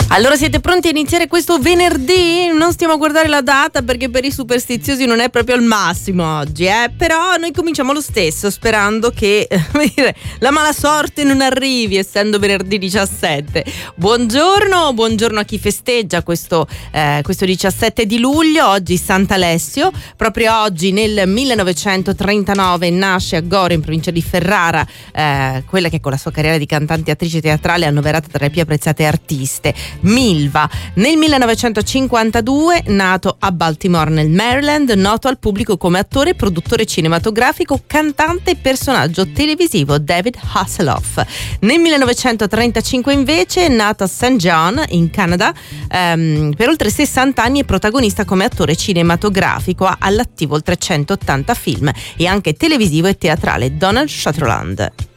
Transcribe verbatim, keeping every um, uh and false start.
Allora siete pronti a iniziare questo venerdì? Non stiamo a guardare la data perché per i superstiziosi non è proprio il massimo oggi, eh? Però noi cominciamo lo stesso sperando che eh, la mala sorte non arrivi, essendo venerdì diciassette. Buongiorno, buongiorno a chi festeggia questo, eh, questo diciassette di luglio, oggi Sant'Alessio. Proprio oggi nel millenovecentotrentanove nasce a Gori, in provincia di Ferrara, eh, quella che con la sua carriera di cantante e attrice teatrale è annoverata tra le più apprezzate artiste, Milva. Nel millenovecentocinquantadue, nato a Baltimore nel Maryland, noto al pubblico come attore, produttore cinematografico, cantante e personaggio televisivo, David Hasselhoff. Nel millenovecentotrentacinque invece, nato a Saint John in Canada, ehm, per oltre sessanta anni è protagonista come attore cinematografico, ha all'attivo oltre centottanta film e anche televisivo e teatrale, Donald Sutherland.